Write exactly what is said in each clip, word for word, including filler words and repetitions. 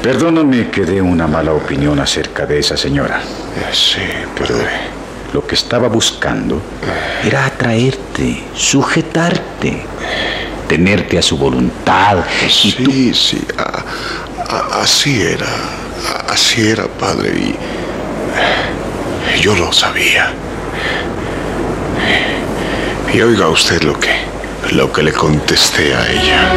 Perdóname que dé una mala opinión acerca de esa señora. Sí, pero... Lo que estaba buscando era atraerte, sujetarte, tenerte a su voluntad. Sí, y tú... sí, a, a, así era, a, así era, padre, y yo lo sabía. Y oiga usted lo que, lo que le contesté a ella.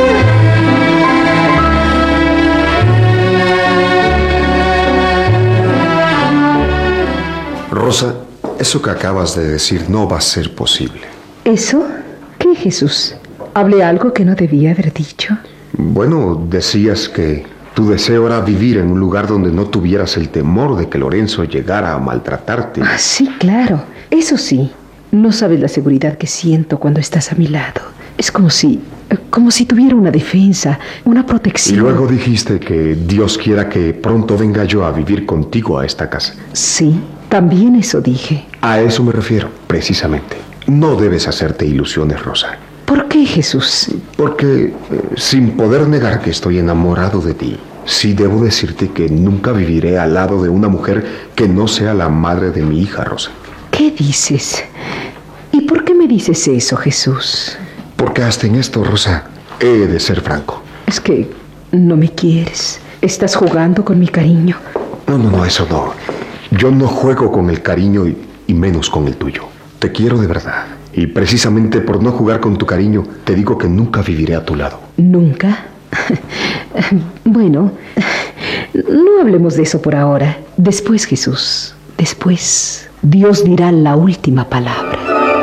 Rosa, eso que acabas de decir no va a ser posible. ¿Eso? ¿Qué, Jesús? ¿Hablé algo que no debía haber dicho? Bueno, decías que tu deseo era vivir en un lugar donde no tuvieras el temor de que Lorenzo llegara a maltratarte. Ah, sí, claro. Eso sí. No sabes la seguridad que siento cuando estás a mi lado. Es como si... como si tuviera una defensa, una protección. Y luego dijiste que Dios quiera que pronto venga yo a vivir contigo a esta casa. Sí, también eso dije. A eso me refiero, precisamente. No debes hacerte ilusiones, Rosa. ¿Por qué, Jesús? Porque, eh, sin poder negar que estoy enamorado de ti, sí debo decirte que nunca viviré al lado de una mujer que no sea la madre de mi hija, Rosa. ¿Qué dices? ¿Y por qué me dices eso, Jesús? Porque hasta en esto, Rosa, he de ser franco. Es que no me quieres. Estás jugando con mi cariño. No, no, no, eso no. Yo no juego con el cariño y, y menos con el tuyo. Te quiero de verdad. Y precisamente por no jugar con tu cariño, te digo que nunca viviré a tu lado. ¿Nunca? Bueno, no hablemos de eso por ahora. Después, Jesús, después, Dios dirá la última palabra.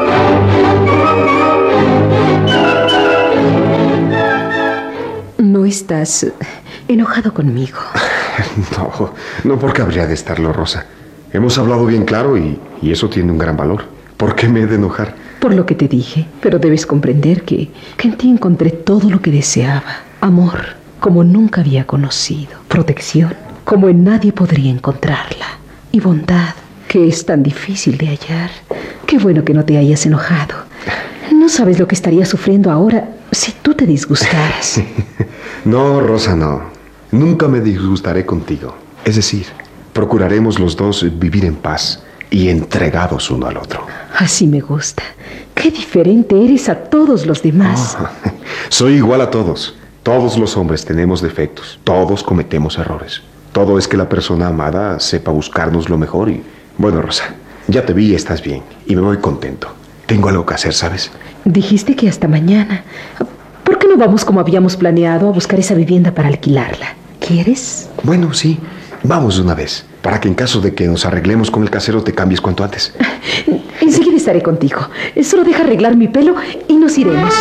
¿No estás enojado conmigo? No, no porque habría de estarlo, Rosa. Hemos hablado bien claro y, y eso tiene un gran valor. ¿Por qué me he de enojar? Por lo que te dije, pero debes comprender que, que en ti encontré todo lo que deseaba. Amor, como nunca había conocido. Protección, como en nadie podría encontrarla. Y bondad, que es tan difícil de hallar. Qué bueno que no te hayas enojado. No sabes lo que estaría sufriendo ahora si tú te disgustaras. No, Rosa, no. Nunca me disgustaré contigo. Es decir, procuraremos los dos vivir en paz y entregados uno al otro. Así me gusta. Qué diferente eres a todos los demás. Oh, soy igual a todos. Todos los hombres tenemos defectos. Todos cometemos errores. Todo es que la persona amada sepa buscarnos lo mejor y... Bueno, Rosa, ya te vi y estás bien. Y me voy contento. Tengo algo que hacer, ¿sabes? Dijiste que hasta mañana. ¿Por qué no vamos como habíamos planeado a buscar esa vivienda para alquilarla? ¿Quieres? Bueno, sí. Vamos de una vez. Para que en caso de que nos arreglemos con el casero te cambies cuanto antes. Enseguida estaré contigo. Solo deja arreglar mi pelo y nos iremos.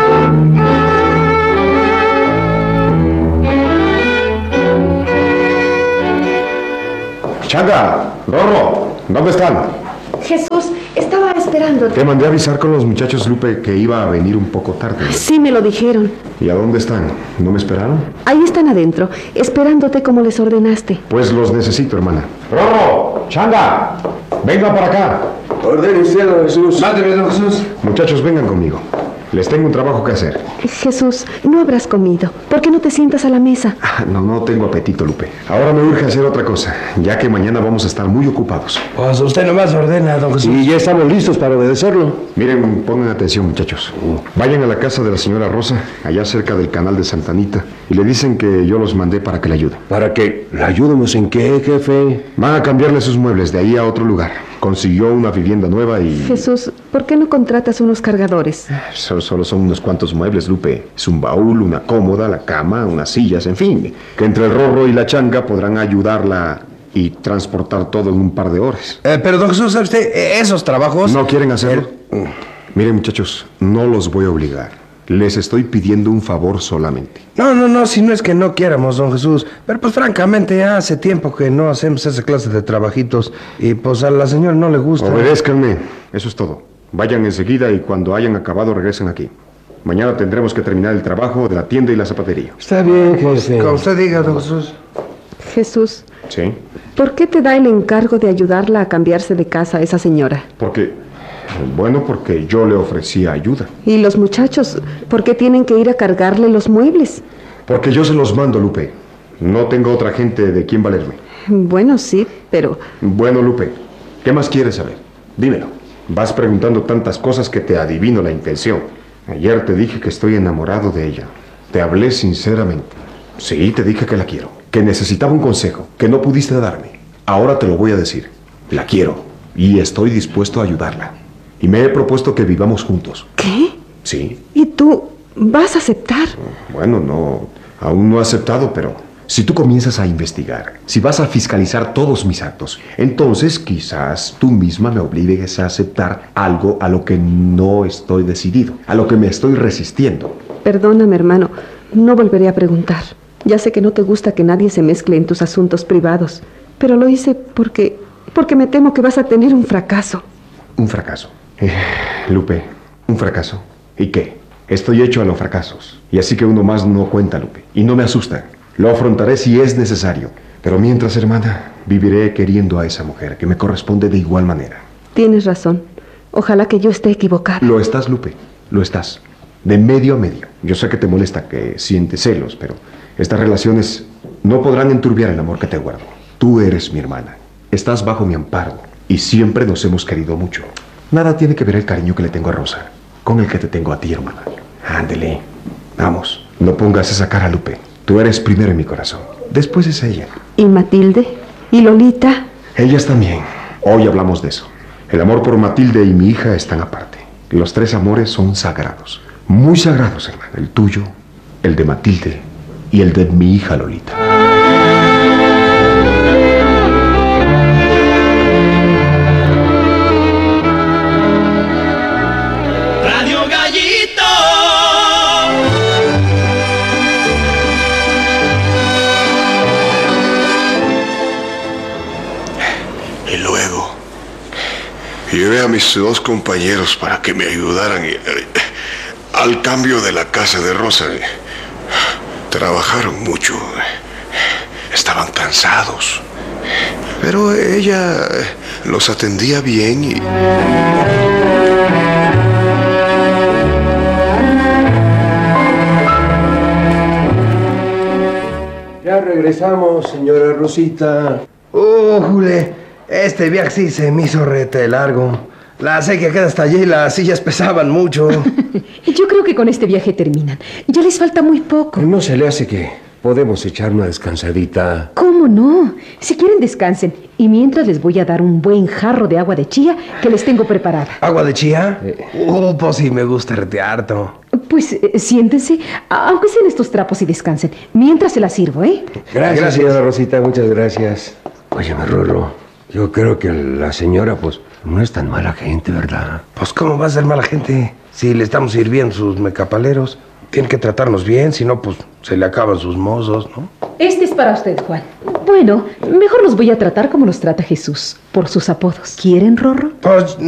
Changa, Rorro, ¿dónde están? Jesús, estaba esperándote. Te mandé a avisar con los muchachos, Lupe, que iba a venir un poco tarde. Sí, me lo dijeron. ¿Y a dónde están? ¿No me esperaron? Ahí están adentro, esperándote como les ordenaste. Pues los necesito, hermana. Rorro, Changa, vengan para acá. Ordene usted, don Jesús. Mándeme, don Jesús. Muchachos, vengan conmigo. Les tengo un trabajo que hacer. Jesús, no habrás comido. ¿Por qué no te sientas a la mesa? Ah, no, no tengo apetito, Lupe. Ahora me urge hacer otra cosa, ya que mañana vamos a estar muy ocupados. Pues usted nomás ordena, don Jesús. Y ya estamos listos para obedecerlo. Miren, pongan atención, muchachos. Vayan a la casa de la señora Rosa, allá cerca del canal de Santa Anita, y le dicen que yo los mandé para que le ayuden. ¿Para qué? ¿Le ayudemos en qué, jefe? Van a cambiarle sus muebles de ahí a otro lugar. Consiguió una vivienda nueva y... Jesús, ¿por qué no contratas unos cargadores? Solo, solo son unos cuantos muebles, Lupe. Es un baúl, una cómoda, la cama, unas sillas, en fin. Que entre el Rorro y la Changa podrán ayudarla y transportar todo en un par de horas. Eh, pero, don Jesús, ¿sabe usted? Esos trabajos... ¿No quieren hacerlo? El... Miren, muchachos, no los voy a obligar. Les estoy pidiendo un favor solamente. No, no, no, si no es que no quieramos, don Jesús. Pero pues francamente ya hace tiempo que no hacemos esa clase de trabajitos. Y pues a la señora no le gusta. Obedézcanme, eso es todo. Vayan enseguida y cuando hayan acabado regresen aquí. Mañana tendremos que terminar el trabajo de la tienda y la zapatería. Está bien, jefe. Como usted diga, don Jesús. Jesús. ¿Sí? ¿Por qué te da el encargo de ayudarla a cambiarse de casa a esa señora? Porque... Bueno, porque yo le ofrecía ayuda. ¿Y los muchachos? ¿Por qué tienen que ir a cargarle los muebles? Porque yo se los mando, Lupe. No tengo otra gente de quien valerme. Bueno, sí, pero... Bueno, Lupe, ¿qué más quieres saber? Dímelo. Vas preguntando tantas cosas que te adivino la intención. Ayer te dije que estoy enamorado de ella. Te hablé sinceramente. Sí, te dije que la quiero. Que necesitaba un consejo que no pudiste darme. Ahora te lo voy a decir. La quiero y estoy dispuesto a ayudarla. Y me he propuesto que vivamos juntos. ¿Qué? Sí. ¿Y tú vas a aceptar? Bueno, no, aún no he aceptado, pero si tú comienzas a investigar, si vas a fiscalizar todos mis actos, entonces quizás tú misma me obligues a aceptar algo a lo que no estoy decidido, a lo que me estoy resistiendo. Perdóname, hermano. No volveré a preguntar. Ya sé que no te gusta que nadie se mezcle en tus asuntos privados, pero lo hice porque... porque me temo que vas a tener un fracaso. Un fracaso. Eh, Lupe, un fracaso. ¿Y qué? Estoy hecho a los fracasos. Y así que uno más no cuenta, Lupe. Y no me asusta. Lo afrontaré si es necesario. Pero mientras, hermana, viviré queriendo a esa mujer que me corresponde de igual manera. Tienes razón. Ojalá que yo esté equivocada. Lo estás, Lupe. Lo estás. De medio a medio. Yo sé que te molesta, que sientes celos, pero estas relaciones no podrán enturbiar el amor que te guardo. Tú eres mi hermana. Estás bajo mi amparo. Y siempre nos hemos querido mucho. Nada tiene que ver el cariño que le tengo a Rosa con el que te tengo a ti, hermana. Ándele. Vamos. No pongas esa cara, Lupe. Tú eres primero en mi corazón. Después es ella. ¿Y Matilde? ¿Y Lolita? Ellas también. Hoy hablamos de eso. El amor por Matilde y mi hija están aparte. Los tres amores son sagrados. Muy sagrados, hermana. El tuyo, el de Matilde y el de mi hija Lolita. Radio Gallito. Y luego llevé a mis dos compañeros para que me ayudaran y, eh, al cambio de la casa de Rosa. Trabajaron mucho. Estaban cansados. Pero ella los atendía bien y... Ya regresamos, señora Rosita. Oh, Jule, este viaje sí se me hizo rete largo. La sequía queda hasta allí y las sillas pesaban mucho. Yo creo que con este viaje terminan. Ya les falta muy poco. ¿No se le hace que podemos echar una descansadita? ¿Cómo no? Si quieren, descansen. Y mientras les voy a dar un buen jarro de agua de chía que les tengo preparada. ¿Agua de chía? Oh, pues sí me gusta rete harto. Pues eh, siéntense, aunque sean estos trapos y descansen. Mientras se las sirvo, ¿eh? Gracias, Gracias. señora Rosita, muchas gracias. Óyeme, Rolo, yo creo que la señora, pues, no es tan mala gente, ¿verdad? Pues ¿cómo va a ser mala gente? Si le estamos sirviendo sus mecapaleros, tiene que tratarnos bien, si no, pues se le acaban sus mozos, ¿no? Este es para usted, Juan. Bueno, mejor los voy a tratar como los trata Jesús, por sus apodos. ¿Quieren, Rorro? Pues